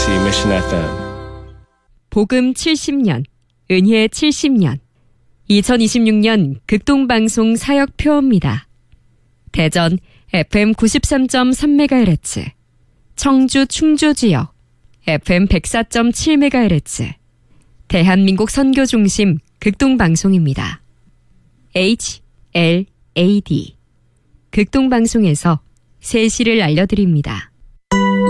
KBOC Mission FM. 복음 70년, 은혜 70년. 2026년 극동방송 사역표입니다. 대전 FM 93.3MHz, 청주 충주 지역 FM 104.7MHz, 대한민국 선교중심 극동방송입니다. HLAD 극동방송에서 세시를 알려드립니다.